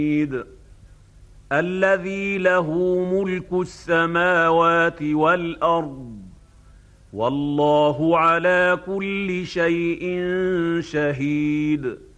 الذي له ملك السماوات والأرض والله على كل شيء شهيد.